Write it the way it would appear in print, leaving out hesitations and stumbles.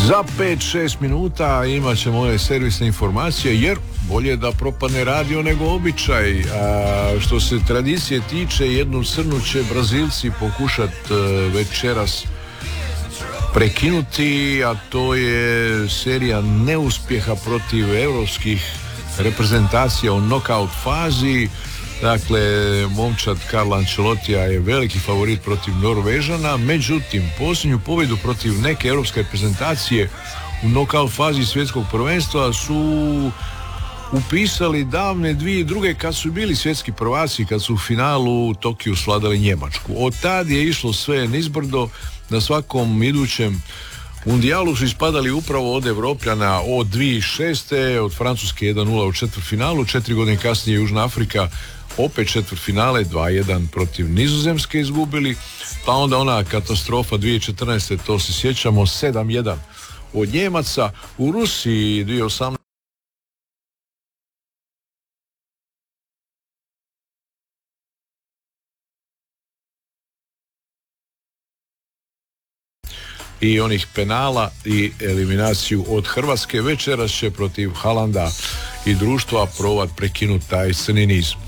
Za 5-6 minuta imat ćemo ove servisne informacije, jer bolje da propadne radio nego običaj. Što se tradicije tiče, jednu crnu će Brazilci pokušat večeras prekinuti, a to je serija neuspjeha protiv europskih reprezentacija u knockout fazi. Dakle, momčad Carlo Ancelotija je veliki favorit protiv Norvežana, međutim, posljednju pobjedu protiv neke europske reprezentacije u knockout fazi svjetskog prvenstva su upisali davne 2002. kad su bili svjetski prvaci, kad su u finalu u Tokiju svladali Njemačku. Od tad je išlo sve nizbrdo. Na svakom idućem mundijalu su ispadali upravo od Evropljana od 2006. od Francuske 1-0 u četvrtfinalu, 4 godine kasnije Južna Afrika opet četvrtfinale 2-1 protiv Nizozemske izgubili, pa onda ona katastrofa 2014. to se sjećamo 7-1 od Njemaca. U Rusiji 2018. i onih penala i eliminaciju od Hrvatske. Večeras će protiv Halanda i društva provat prekinuti taj crni niz.